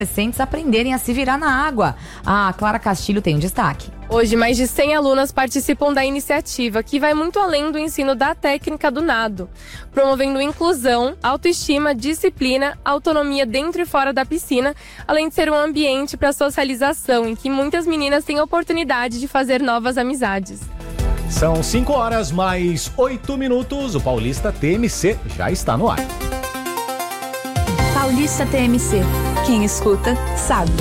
adolescentes aprenderem a se virar na água. A Clara Castilho tem um destaque. Hoje, mais de 100 alunas participam da iniciativa, que vai muito além do ensino da técnica do nado, promovendo inclusão, autoestima, disciplina, autonomia dentro e fora da piscina, além de ser um ambiente para socialização, em que muitas meninas têm a oportunidade de fazer novas amizades. São 5 horas mais 8 minutos, o Paulista TMC já está no ar. Paulista TMC, quem escuta sabe.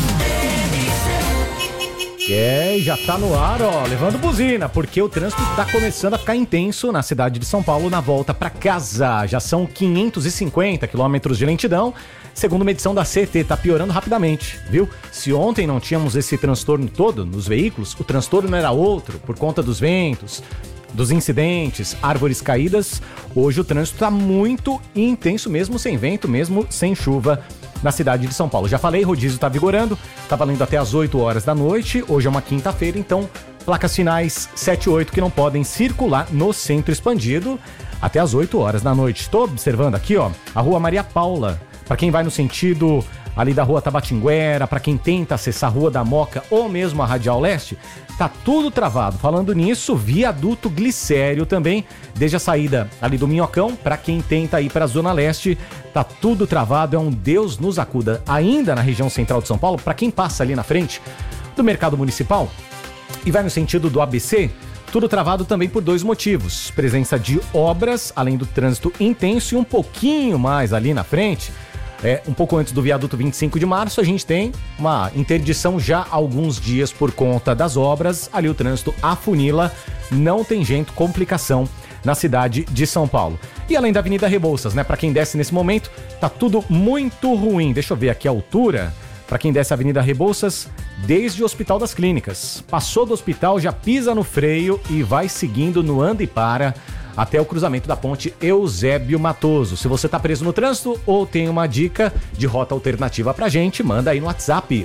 Já tá no ar, levando buzina, porque o trânsito tá começando a ficar intenso na cidade de São Paulo na volta pra casa. Já são 550 quilômetros de lentidão. Segundo uma edição da CT, tá piorando rapidamente, viu? Se ontem não tínhamos esse transtorno todo nos veículos, o transtorno era outro, por conta dos ventos, dos incidentes, árvores caídas. Hoje o trânsito tá muito intenso, mesmo sem vento, mesmo sem chuva na cidade de São Paulo. Já falei, rodízio tá vigorando, tá valendo até as 8 horas da noite. Hoje é uma quinta-feira, então placas finais 7 e 8 que não podem circular no centro expandido até as 8 horas da noite. Estou observando aqui, a Rua Maria Paula, para quem vai no sentido ali da Rua Tabatinguera, para quem tenta acessar a Rua da Moca ou mesmo a Radial Leste, tá tudo travado. Falando nisso, viaduto Glicério também, desde a saída ali do Minhocão, para quem tenta ir para a Zona Leste, tá tudo travado, é um Deus nos acuda. Ainda na região central de São Paulo, para quem passa ali na frente do Mercado Municipal e vai no sentido do ABC, tudo travado também por 2 motivos. Presença de obras, além do trânsito intenso, e um pouquinho mais ali na frente, um pouco antes do viaduto 25 de março, a gente tem uma interdição já há alguns dias por conta das obras. Ali o trânsito afunila, não tem jeito, complicação na cidade de São Paulo. E além da Avenida Rebouças, para quem desce nesse momento, tá tudo muito ruim. Deixa eu ver aqui a altura. Para quem desce a Avenida Rebouças, desde o Hospital das Clínicas. Passou do hospital, já pisa no freio e vai seguindo no anda e para até o cruzamento da ponte Eusébio Matoso. Se você tá preso no trânsito ou tem uma dica de rota alternativa pra gente, manda aí no WhatsApp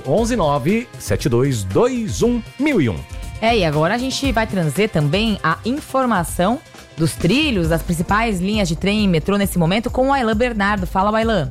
11972211001. E agora a gente vai trazer também a informação dos trilhos das principais linhas de trem e metrô nesse momento com o Aylan Bernardo. Fala, Aylan.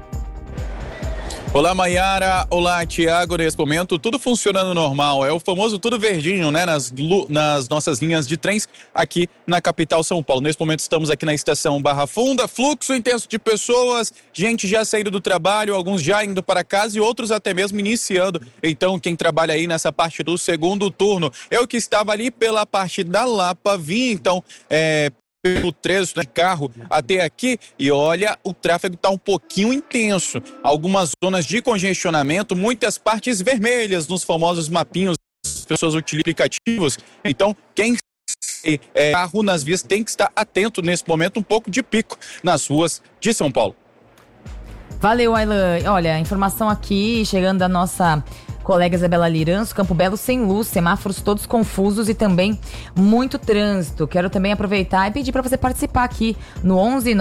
Olá, Maiara. Olá, Tiago. Nesse momento, tudo funcionando normal. É o famoso tudo verdinho, nas nossas linhas de trens aqui na capital São Paulo. Nesse momento, estamos aqui na estação Barra Funda. Fluxo intenso de pessoas, gente já saindo do trabalho, alguns já indo para casa e outros até mesmo iniciando. Então, quem trabalha aí nessa parte do segundo turno, eu que estava ali pela parte da Lapa, vim então pelo trânsito de carro até aqui e olha, o tráfego está um pouquinho intenso. Algumas zonas de congestionamento, muitas partes vermelhas nos famosos mapinhos, as pessoas utilizam aplicativos. Então, quem carro nas vias tem que estar atento nesse momento, um pouco de pico nas ruas de São Paulo. Valeu, Aylan. Olha, a informação aqui chegando da nossa colega Isabela Liranço, Campo Belo sem luz, semáforos todos confusos e também muito trânsito. Quero também aproveitar e pedir para você participar aqui no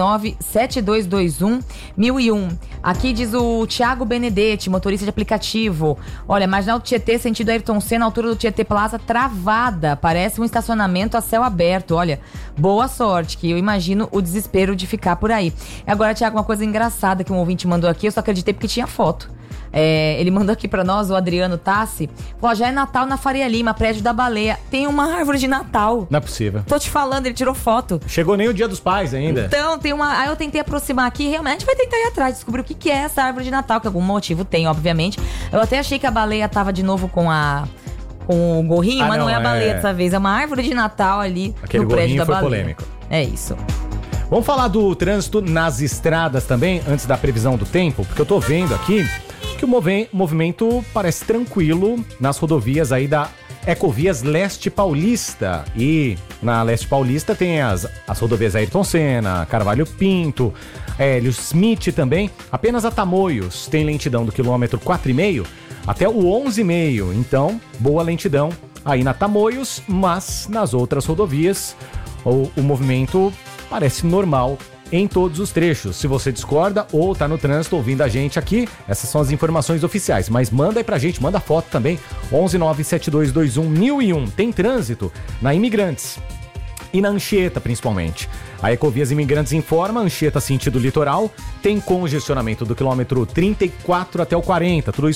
11972211001. Aqui diz o Thiago Benedetti, motorista de aplicativo. Olha, Marginal do Tietê, sentido Ayrton Senna, altura do Tietê Plaza, travada. Parece um estacionamento a céu aberto. Olha, boa sorte, que eu imagino o desespero de ficar por aí. Agora, Thiago, uma coisa engraçada que um ouvinte mandou aqui, eu só acreditei porque tinha foto. Ele mandou aqui pra nós, o Adriano Tassi. Já é Natal na Faria Lima, prédio da Baleia. Tem uma árvore de Natal. Não é possível. Tô te falando, ele tirou foto. Chegou nem o Dia dos Pais ainda. Então, tem uma... Aí eu tentei aproximar aqui, realmente a gente vai tentar ir atrás, descobrir o que é essa árvore de Natal, que algum motivo tem, obviamente. Eu até achei que a baleia tava de novo com o gorrinho, mas não é a baleia dessa vez. É uma árvore de Natal ali aquele no prédio da foi baleia. Polêmico. É isso. Vamos falar do trânsito nas estradas também, antes da previsão do tempo, porque eu tô vendo aqui que o movimento parece tranquilo nas rodovias aí da Ecovias Leste Paulista. E na Leste Paulista tem as rodovias Ayrton Senna, Carvalho Pinto, Hélio Smith também. Apenas a Tamoios tem lentidão do quilômetro 4,5 até o 11,5. Então, boa lentidão aí na Tamoios, mas nas outras rodovias o movimento parece normal em todos os trechos. Se você discorda ou tá no trânsito ouvindo a gente aqui, essas são as informações oficiais, mas manda aí pra gente, manda foto também, 11972211001. Tem trânsito na Imigrantes, e na Anchieta, principalmente. A Ecovias Imigrantes informa, Anchieta sentido litoral, tem congestionamento do quilômetro 34 até o 40, tudo isso